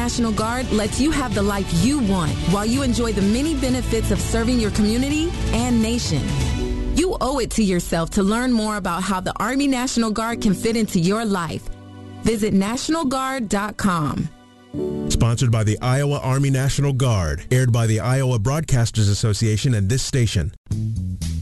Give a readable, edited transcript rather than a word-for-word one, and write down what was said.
National Guard lets you have the life you want while you enjoy the many benefits of serving your community and nation. You owe it to yourself to learn more about how the Army National Guard can fit into your life. Visit NationalGuard.com. Sponsored by the Iowa Army National Guard. Aired by the Iowa Broadcasters Association and this station.